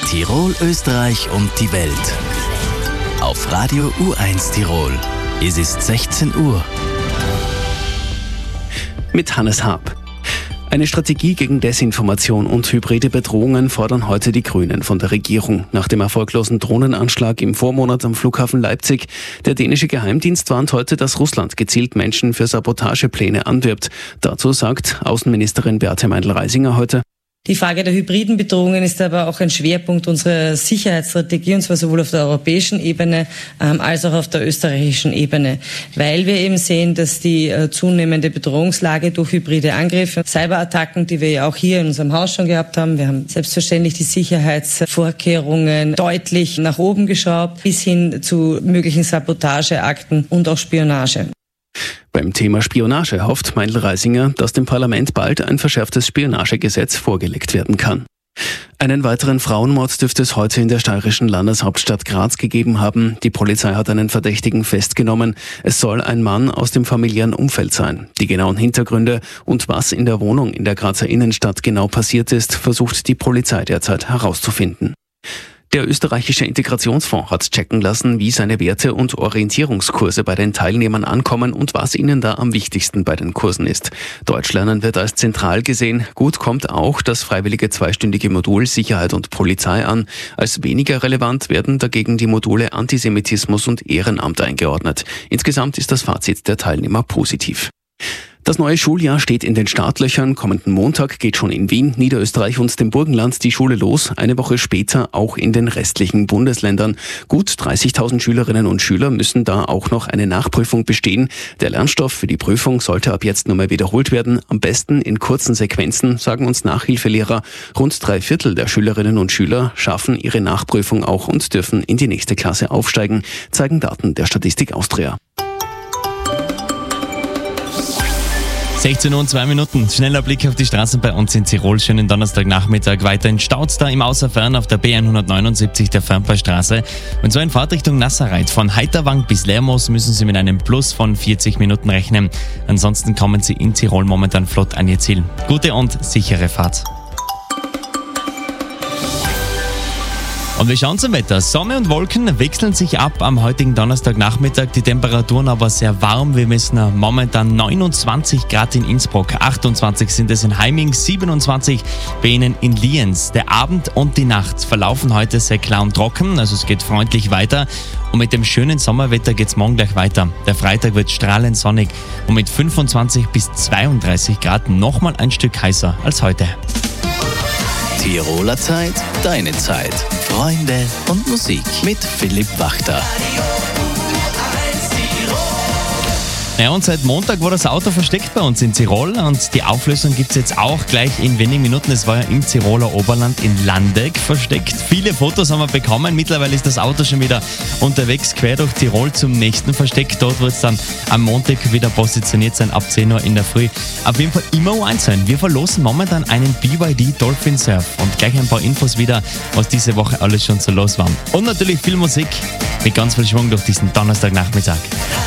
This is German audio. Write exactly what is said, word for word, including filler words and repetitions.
Tirol, Österreich und die Welt. Auf Radio U eins Tirol. Es ist sechzehn Uhr. Mit Hannes Haab. Eine Strategie gegen Desinformation und hybride Bedrohungen fordern heute die Grünen von der Regierung. Nach dem erfolglosen Drohnenanschlag im Vormonat am Flughafen Leipzig. Der dänische Geheimdienst warnt heute, dass Russland gezielt Menschen für Sabotagepläne anwirbt. Dazu sagt Außenministerin Beate Meindl-Reisinger heute: Die Frage der hybriden Bedrohungen ist aber auch ein Schwerpunkt unserer Sicherheitsstrategie, und zwar sowohl auf der europäischen Ebene ähm, als auch auf der österreichischen Ebene, weil wir eben sehen, dass die äh, zunehmende Bedrohungslage durch hybride Angriffe, Cyberattacken, die wir ja auch hier in unserem Haus schon gehabt haben, wir haben selbstverständlich die Sicherheitsvorkehrungen deutlich nach oben geschraubt, bis hin zu möglichen Sabotageakten und auch Spionage. Beim Thema Spionage hofft Meindl-Reisinger, dass dem Parlament bald ein verschärftes Spionagegesetz vorgelegt werden kann. Einen weiteren Frauenmord dürfte es heute in der steirischen Landeshauptstadt Graz gegeben haben. Die Polizei hat einen Verdächtigen festgenommen. Es soll ein Mann aus dem familiären Umfeld sein. Die genauen Hintergründe und was in der Wohnung in der Grazer Innenstadt genau passiert ist, versucht die Polizei derzeit herauszufinden. Der österreichische Integrationsfonds hat checken lassen, wie seine Werte- und Orientierungskurse bei den Teilnehmern ankommen und was ihnen da am wichtigsten bei den Kursen ist. Deutschlernen wird als zentral gesehen. Gut kommt auch das freiwillige zweistündige Modul Sicherheit und Polizei an. Als weniger relevant werden dagegen die Module Antisemitismus und Ehrenamt eingeordnet. Insgesamt ist das Fazit der Teilnehmer positiv. Das neue Schuljahr steht in den Startlöchern. Kommenden Montag geht schon in Wien, Niederösterreich und dem Burgenland die Schule los. Eine Woche später auch in den restlichen Bundesländern. Gut dreißigtausend Schülerinnen und Schüler müssen da auch noch eine Nachprüfung bestehen. Der Lernstoff für die Prüfung sollte ab jetzt nur mehr wiederholt werden. Am besten in kurzen Sequenzen, sagen uns Nachhilfelehrer. Rund drei Viertel der Schülerinnen und Schüler schaffen ihre Nachprüfung auch und dürfen in die nächste Klasse aufsteigen, zeigen Daten der Statistik Austria. sechzehn Uhr und zwei Minuten. Schneller Blick auf die Straßen bei uns in Tirol. Schönen Donnerstagnachmittag. Weiterhin staut's da im Außerfern auf der B hundertneunundsiebzig der Fernpaarstraße. Und so in Fahrtrichtung Nasserreit. Von Heiterwang bis Lermoos müssen Sie mit einem Plus von vierzig Minuten rechnen. Ansonsten kommen Sie in Tirol momentan flott an Ihr Ziel. Gute und sichere Fahrt. Und wir schauen zum Wetter. Sonne und Wolken wechseln sich ab am heutigen Donnerstagnachmittag. Die Temperaturen aber sehr warm. Wir messen momentan neunundzwanzig Grad in Innsbruck, achtundzwanzig sind es in Heiming, siebenundzwanzig bei Ihnen in Lienz. Der Abend und die Nacht verlaufen heute sehr klar und trocken, also es geht freundlich weiter. Und mit dem schönen Sommerwetter geht's morgen gleich weiter. Der Freitag wird strahlend sonnig und mit fünfundzwanzig bis zweiunddreißig Grad nochmal ein Stück heißer als heute. Tiroler Zeit, deine Zeit. Freunde und Musik mit Philipp Wachter. Ja, und seit Montag war das Auto versteckt bei uns in Tirol und die Auflösung gibt's jetzt auch gleich in wenigen Minuten. Es war ja im Tiroler Oberland in Landeck versteckt. Viele Fotos haben wir bekommen. Mittlerweile ist das Auto schon wieder unterwegs quer durch Tirol zum nächsten Versteck. Dort wird es dann am Montag wieder positioniert sein, ab zehn Uhr in der Früh. Auf jeden Fall immer U eins sein. Wir verlosen momentan einen B Y D Dolphin Surf und gleich ein paar Infos wieder, was diese Woche alles schon so los war. Und natürlich viel Musik mit ganz viel Schwung durch diesen Donnerstagnachmittag.